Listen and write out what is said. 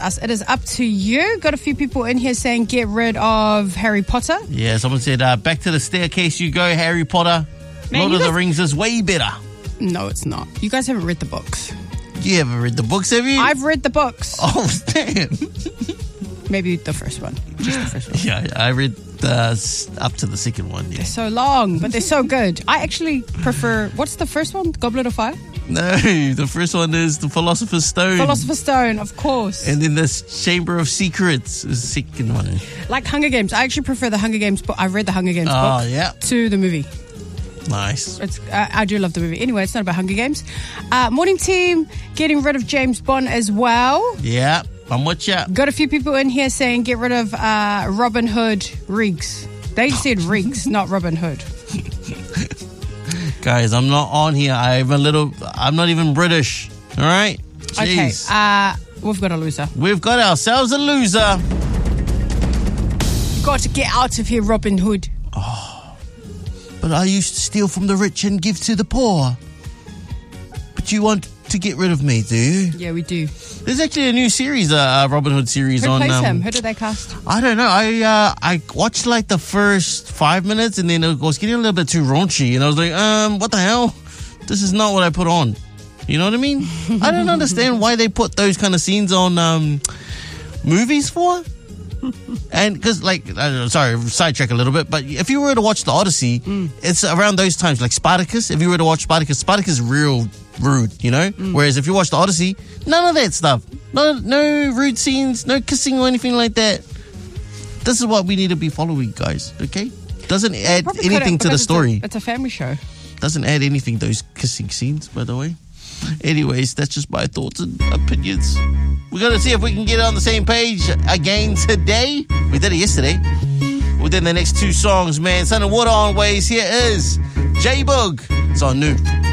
It is up to you. Got a few people in here saying get rid of Harry Potter. Yeah, someone said, back to the staircase you go, Harry Potter. Man, Lord of the Rings is way better. No, it's not. You guys haven't read the books. You haven't read the books, have you? I've read the books. Oh, damn. Maybe the first one. Just the first one. Yeah, I read up to the second one. Yeah. They're so long, but they're so good. I actually prefer... What's the first one? Goblet of Fire? No, the first one is the Philosopher's Stone. Philosopher's Stone, of course. And then this Chamber of Secrets is the second one. Like Hunger Games. I actually prefer the Hunger Games book. I read the Hunger Games book yeah. to the movie. Nice. I do love the movie. Anyway, it's not about Hunger Games. Morning team, getting rid of James Bond as well. Yeah, I'm with you. Got a few people in here saying get rid of Robin Hood Riggs. They said Riggs, not Robin Hood. Guys, I'm not on here. I'm not even British. All right? Jeez. Okay, we've got a loser. We've got ourselves a loser. You got to get out of here, Robin Hood. But I used to steal from the rich and give to the poor. But you want to get rid of me, do you? Yeah, we do. There's actually a new series, Robin Hood series. Who on... plays him? Who did they cast? I don't know. I watched like the first 5 minutes and then it was getting a little bit too raunchy. And I was like, what the hell? This is not what I put on. You know what I mean? I don't understand why they put those kind of scenes on movies for. And because, like, sorry, sidetrack a little bit, but if you were to watch the Odyssey, it's around those times, like Spartacus. If you were to watch Spartacus is real rude, you know? Whereas if you watch the Odyssey, none of that stuff. No rude scenes, no kissing or anything like that. This is what we need to be following, guys, okay? Doesn't add anything to the story. It's a family show. Doesn't add anything, those kissing scenes, by the way. Anyways, that's just my thoughts and opinions. We're going to see if we can get on the same page again today. We did it yesterday. Within the next two songs, man. Sun and Water on Ways. Here is J-Boog. It's on New.